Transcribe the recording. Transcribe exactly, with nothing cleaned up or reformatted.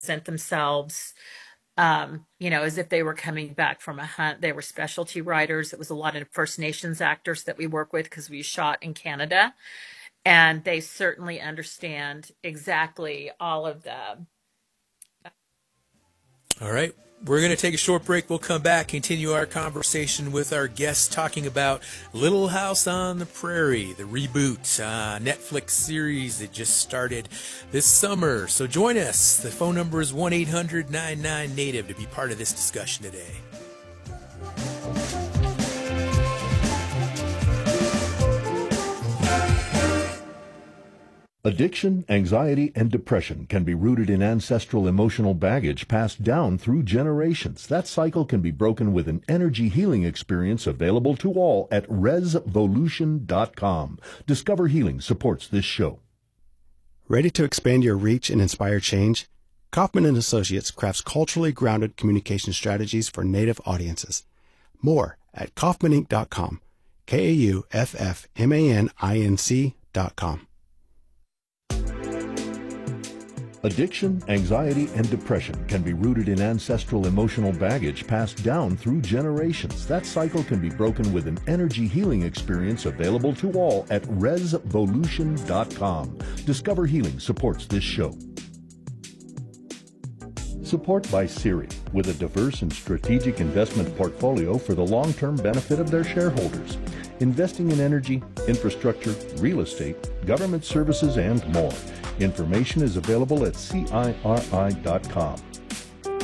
present themselves, um, you know, as if they were coming back from a hunt. They were specialty writers. It was a lot of First Nations actors that we work with because we shot in Canada. And they certainly understand exactly all of the. All right. We're going to take a short break. We'll come back, continue our conversation with our guests talking about Little House on the Prairie, the reboot uh, Netflix series that just started this summer. So join us. The phone number is one eight hundred nine nine native to be part of this discussion today. Addiction, anxiety, and depression can be rooted in ancestral emotional baggage passed down through generations. That cycle can be broken with an energy healing experience available to all at resvolution dot com. Discover Healing supports this show. Ready to expand your reach and inspire change? Kaufman and Associates crafts culturally grounded communication strategies for Native audiences. More at kaufman inc dot com. K A U F F M A N I N C dot com. Addiction, anxiety, and depression can be rooted in ancestral emotional baggage passed down through generations. That cycle can be broken with an energy healing experience available to all at resvolution dot com. Discover Healing supports this show. Support by Siri, with a diverse and strategic investment portfolio for the long-term benefit of their shareholders. Investing in energy, infrastructure, real estate, government services, and more. Information is available at C I R I dot com.